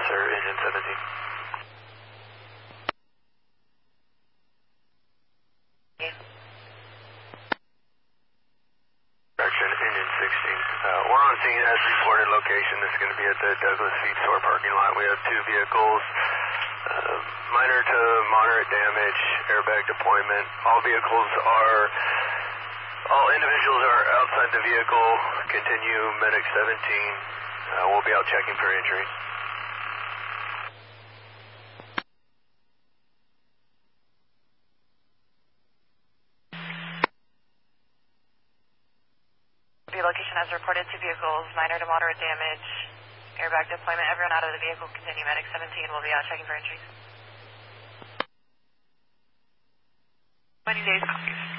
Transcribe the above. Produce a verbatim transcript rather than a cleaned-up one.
sir, engine seventeen. Correction, engine sixteen. Uh, we're on scene as reported location. This is going to be at the Douglas Feed Store parking lot. We have two vehicles, uh, minor to moderate damage, airbag deployment. All vehicles are, all individuals are outside the vehicle. Continue, medic seventeen. Uh, we'll be out checking for injuries. Location as reported, two vehicles, minor to moderate damage, airbag deployment. Everyone out of the vehicle, continue medic seventeen. We'll be out checking for injuries. twenty days copies.